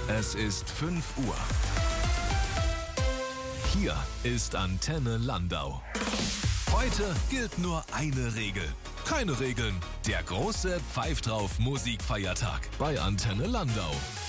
Es ist 5 Uhr. Hier ist Antenne Landau. Heute gilt nur eine Regel. Keine Regeln. Der große Pfeift drauf Musikfeiertag bei Antenne Landau.